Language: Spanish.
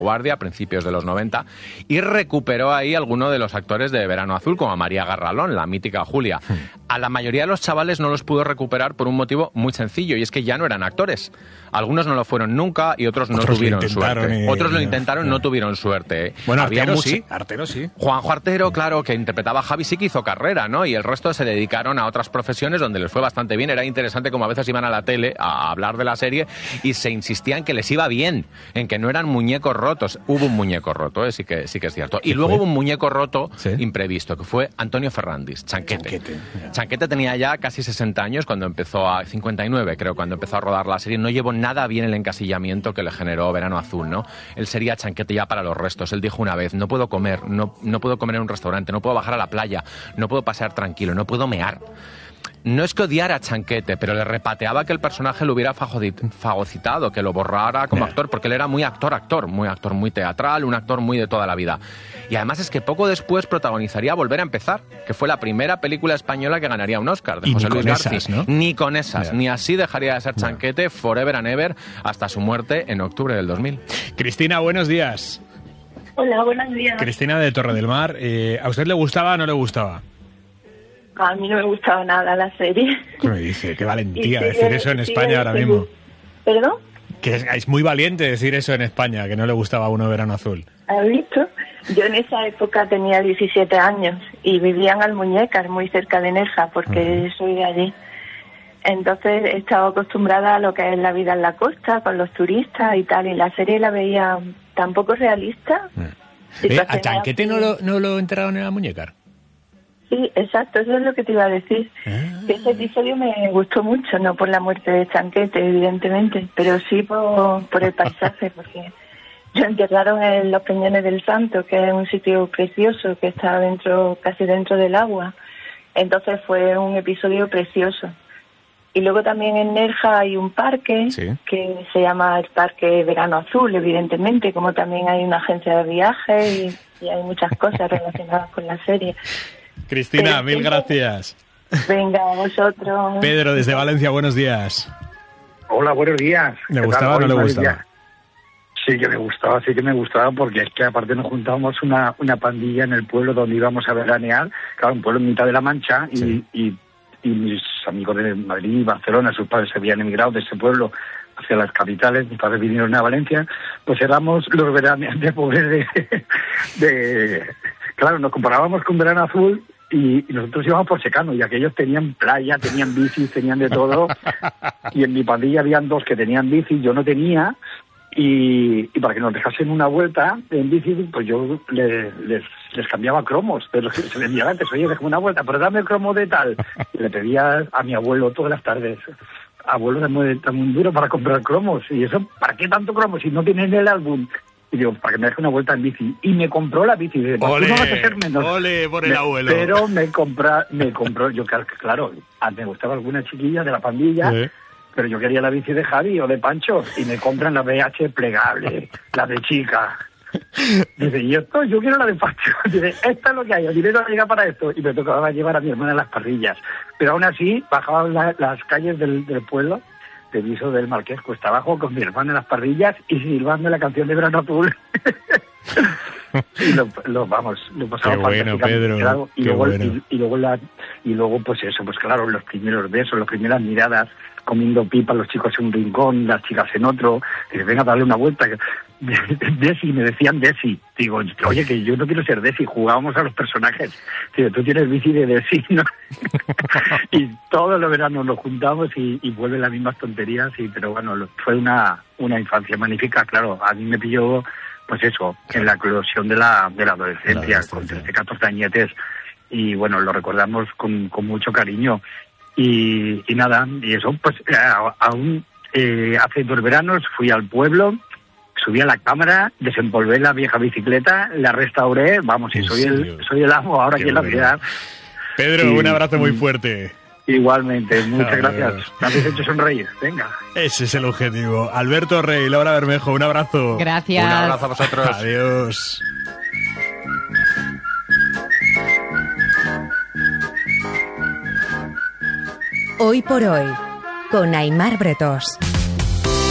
Guardia a principios de los 90 y recuperó ahí alguno de los actores de Verano Azul, como a María Garralón, la mítica Julia. A la mayoría de los chavales no los pudo recuperar por un motivo muy sencillo, y es que ya no eran actores. Algunos no lo fueron nunca y otros no tuvieron suerte. Otros lo intentaron, no tuvieron suerte. Bueno, Artero sí. Juanjo Artero, claro, que interpretaba a Javi, sí que hizo carrera, ¿no? Y el resto se dedicaron a otras profesiones donde les fue bastante bien. Era interesante como a veces iban a la tele a hablar de la serie y se insistía en que les iba bien, en que no eran muñecos rotos. Hubo un muñeco roto, sí que es cierto. Y luego hubo un muñeco roto imprevisto, que fue Antonio Ferrandis, Chanquete. Chanquete tenía ya casi 60 años cuando empezó 59, creo, cuando empezó a rodar la serie. No llevó nada bien el encasillamiento que le generó Verano Azul, ¿no? Él sería Chanquete ya para los restos. Él dijo una vez, no puedo comer, no puedo comer en un restaurante, no puedo bajar a la playa, no puedo pasear tranquilo, no puedo mear. No es que odiara a Chanquete, pero le repateaba que el personaje lo hubiera fagocitado, que lo borrara como actor, porque él era muy actor muy teatral, un actor muy de toda la vida. Y además es que poco después protagonizaría Volver a empezar, que fue la primera película española que ganaría un Oscar, de José Luis García. ¿No? Ni con esas, ni así dejaría de ser Chanquete forever and ever hasta su muerte en octubre del 2000. Cristina, buenos días. Hola, buenos días. Cristina de Torre del Mar. ¿A usted le gustaba o no le gustaba? A mí no me gustaba nada la serie. ¿Qué me dice? Qué valentía decir eso en España ahora mismo. ¿Perdón? Que es muy valiente decir eso en España, que no le gustaba a uno Verano Azul. ¿Has visto? Yo en esa época tenía 17 años y vivía en Almuñécar, muy cerca de Nerja, porque soy de allí. Entonces estaba acostumbrada a lo que es la vida en la costa, con los turistas y tal, y la serie la veía tan poco realista. ¿A Chanquete no lo enterraron en Almuñécar? Sí, exacto, eso es lo que te iba a decir. Ese episodio me gustó mucho, no por la muerte de Chanquete, evidentemente, pero sí por el paisaje, porque lo enterraron en los Peñones del Santo, que es un sitio precioso que está casi dentro del agua. Entonces fue un episodio precioso. Y luego también en Nerja hay un parque que se llama el Parque Verano Azul, evidentemente, como también hay una agencia de viajes y hay muchas cosas relacionadas con la serie. Cristina, mil gracias. Venga, a vosotros. Pedro, desde Valencia, buenos días. Hola, buenos días. ¿Le gustaba o no le gustaba? Sí que me gustaba porque es que aparte nos juntábamos una pandilla en el pueblo donde íbamos a veranear, claro, un pueblo en mitad de La Mancha, y mis amigos de Madrid y Barcelona, sus padres se habían emigrado de ese pueblo hacia las capitales, mis padres vinieron a Valencia, pues éramos los veraneantes pobres claro, nos comparábamos con Verano Azul y nosotros íbamos por Secano y aquellos tenían playa, tenían bicis, tenían de todo y en mi pandilla habían dos que tenían bici, yo no tenía y para que nos dejasen una vuelta en bici, pues yo les cambiaba cromos, pero se les enviaba antes, oye, déjame una vuelta, pero dame el cromo de tal. Y le pedía a mi abuelo todas las tardes, abuelo, está muy duro para comprar cromos, y eso, ¿para qué tanto cromo si no tienes el álbum? Y digo, para que me deje una vuelta en bici. Y me compró la bici. Dice, ¡ole! Tú no vas a ser menos. ¡Ole por el abuelo! Pero me compró, yo claro, me gustaba alguna chiquilla de la pandilla, pero yo quería la bici de Javi o de Pancho, y me compran la BH plegable, la de chica. Dice, y esto, yo quiero la de Pancho. Dice, esta es lo que hay, el dinero llega para esto. Y me tocaba llevar a mi hermana a las parrillas. Pero aún así, bajaba las calles del pueblo, de Viso del Marqués, cuesta abajo, con mi hermana en las parrillas y silbando la canción de Verano Azul. Y lo pasaba bueno, Pedro, claro. Y bueno. Y luego pues eso, pues claro, los primeros besos, las primeras miradas, comiendo pipa, los chicos en un rincón, las chicas en otro, que venga a darle una vuelta. Desi, me decían Desi. Digo, oye, que yo no quiero ser Desi, jugábamos a los personajes. Digo, tú tienes bici de Desi, ¿no? Y todos los veranos nos juntamos y vuelven las mismas tonterías, pero bueno, fue una infancia magnífica, claro, a mí me pilló, pues eso, en la eclosión de la adolescencia, con 13, 14 añetes, y bueno, lo recordamos con mucho cariño. Y nada, y eso, pues aún hace 2 veranos fui al pueblo, subí a la cámara, desempolvé la vieja bicicleta, la restauré, vamos, y soy el amo ahora aquí en la ciudad. Pedro, un abrazo muy fuerte. Igualmente, muchas gracias. Me habéis hecho sonreír, venga. Ese es el objetivo. Alberto Rey, Laura Bermejo, un abrazo. Gracias. Un abrazo a vosotros. Adiós. Hoy por hoy, con Aimar Bretós.